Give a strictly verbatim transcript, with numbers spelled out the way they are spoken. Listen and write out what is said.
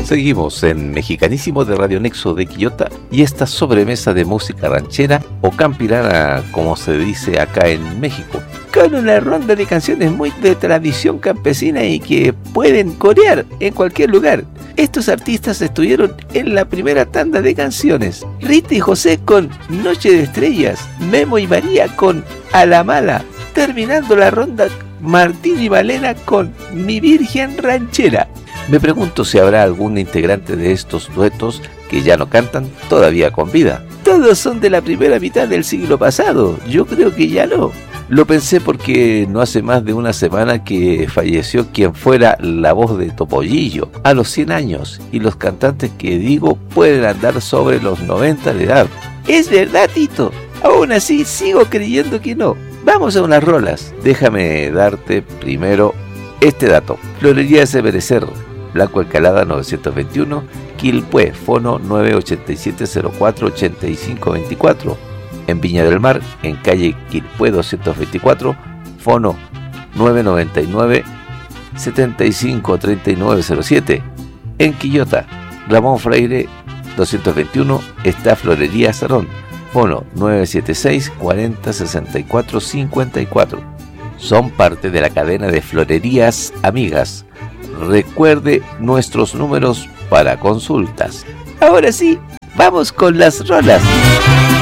Seguimos en Mexicanísimo de Radio Nexo de Quillota y esta sobremesa de música ranchera o campirana, como se dice acá en México, con una ronda de canciones muy de tradición campesina y que pueden corear en cualquier lugar. Estos artistas estuvieron en la primera tanda de canciones. Rita y José con Noche de Estrellas, Memo y María con A la Mala, terminando la ronda Martín y Malena con Mi Virgen Ranchera. Me pregunto si habrá algún integrante de estos duetos que ya no cantan todavía con vida. Todos son de la primera mitad del siglo pasado. Yo creo que ya no. Lo pensé porque no hace más de una semana que falleció quien fuera la voz de Topollillo a los cien años, y los cantantes que digo pueden andar sobre los noventa de edad. Es verdad, Tito. Aún así sigo creyendo que no. Vamos a unas rolas. Déjame darte primero este dato. Florería de Berecer, Blanco Alcalada novecientos veintiuno, Quilpué, fono nueve ocho siete cero cuatro ocho cinco dos cuatro. En Viña del Mar, en calle Quilpué doscientos veinticuatro, fono nueve nueve nueve siete cinco tres nueve cero siete. En Quillota, Ramón Freire doscientos veintiuno, está Florería Cerrón, fono nueve siete seis cuatro cero sesenta y cuatro cincuenta y cuatro. Son parte de la cadena de Florerías Amigas. Recuerde nuestros números para consultas. Ahora sí, vamos con las rolas.